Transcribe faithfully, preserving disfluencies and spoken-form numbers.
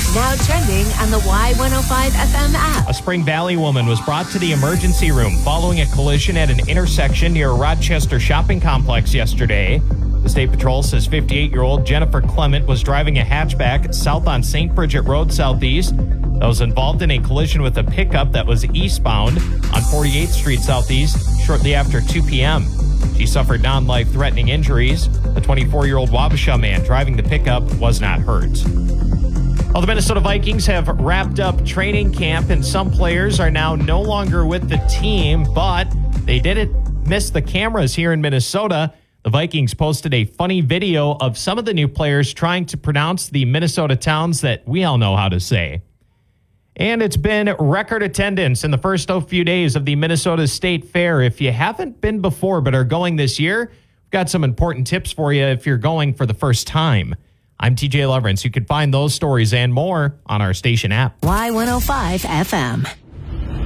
Now trending on the Y one oh five F M app. A Spring Valley woman was brought to the emergency room following a collision at an intersection near a Rochester shopping complex yesterday. The State Patrol says fifty-eight-year-old Jennifer Clement was driving a hatchback south on Saint Bridget Road Southeast that was involved in a collision with a pickup that was eastbound on forty-eighth Street Southeast shortly after two p.m. She suffered non-life-threatening injuries. The twenty-four-year-old Wabasha man driving the pickup was not hurt. Well, the Minnesota Vikings have wrapped up training camp, and some players are now no longer with the team, but they didn't miss the cameras here in Minnesota. The Vikings posted a funny video of some of the new players trying to pronounce the Minnesota towns that we all know how to say. And it's been record attendance in the first few days of the Minnesota State Fair. If you haven't been before but are going this year, we've got some important tips for you if you're going for the first time. I'm T J Leverance. You can find those stories and more on our station app. Y one oh five F M.